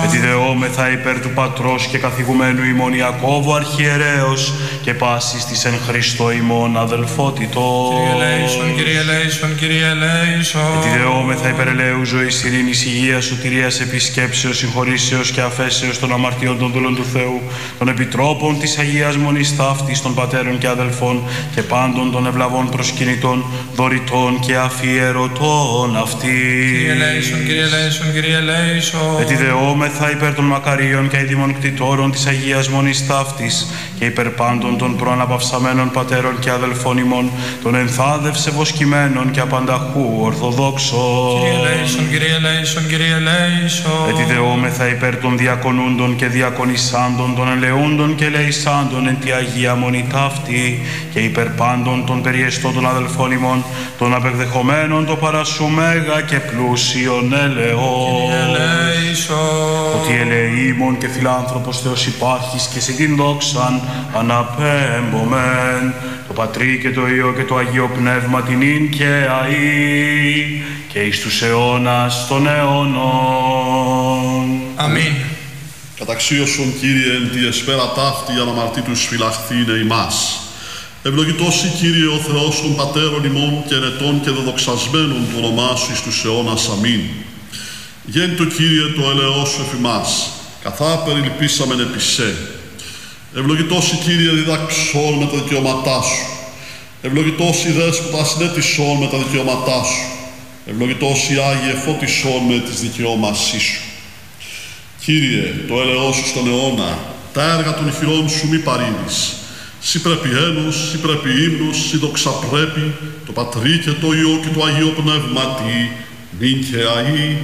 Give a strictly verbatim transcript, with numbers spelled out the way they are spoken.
Ετιδεόμεθα υπέρ του Πατρός και καθηγουμένου ημών Ιακώβου αρχιερέως και πάσης της εν Χριστώ ημών αδελφότητος. Κύριε ελέησον, Κύριε ελέησον, Κύριε ελέησον. Ετιδεόμεθα υπέρ ελέου ζωής, ειρήνης, υγείας, σωτηρίας, επισκέψεως, συγχωρήσεως και αφέσεως των αμαρτιών των δούλων του Θεού, των επιτρόπων της Αγίας Μονής Ταύτης, των πατέρων και αδελφών και πάντων των ευλαβών προσκυνητών, δωρητών και αφιερωτών αυτής. Κύριε ελέησον, Κύριε ελέησον, Κύριε ελέησον. Ετιδεόμεθα υπέρ των μακαρίων και αηδημών κτητόρων της Αγίας Μονής Ταύτης και υπέρ πάντων των προαναπαυσαμένων πατέρων και αδελφών ημών, των ενθάδευσε βοσκημένων και απανταχού ορθοδόξων. Κύριε ελέησον, Κύριε ελέησον, Κύριε ελέησον. Ετιδεόμεθα υπέρ των διακονούντων και διακονισάντων, των ελεούντων και ελεησάντων εν τη Αγία Μονή Ταύτη και υπέρ πάντων των περιεστώτων αδελφών ημών, των απεκδεχομένων το παρασού μέγα και πλούσιον ελεών. Κύριε ελέησον. Ότι ελεήμων και φιλάνθρωπος Θεός υπάρχεις και σε την δόξαν αναπέμπομεν, το Πατρί και το Υιό και το Αγίο Πνεύμα την ίν και αΐ και εις τους αιώνας των αιώνων. Αμήν. Καταξίωσον, Κύριε, εν τη εσπέρα ταύτη αναμαρτήτους φυλαχθήνε ημάς. Ευλογητός η Κύριε ο Θεός των Πατέρων ημών και ερετών και δεδοξασμένων του ονομά σου εις τους αιώνας. Αμήν. Γέν το Κύριε το ελεός σου εφ' ημάς, καθά περιλυπήσαμεν επί σε. Ευλογητός η Κύριε διδάξον με τα δικαιώματά σου. Ευλογητός η Δέσποτα συνέτησον με τα δικαιώματά σου. Ευλογητός η Άγιε φώτισον με τις δικαιώμασή σου. Κύριε, το έλεος σου στον αιώνα, τα έργα των χειρών σου μη παρήνεις. Συ πρέπει ένος, συ πρέπει ύμνος, συ δοξα πρέπει, το Πατρί και το Υιό και το Αγίο Πνεύματι, νυν και αΐ